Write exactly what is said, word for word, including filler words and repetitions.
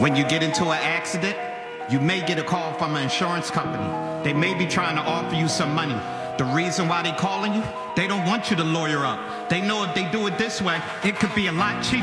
When you get into an accident, you may get a call from an insurance company. They may be trying to offer you some money. The reason why they calling you, they don't want you to lawyer up. They know if they do it this way, it could be a lot cheaper.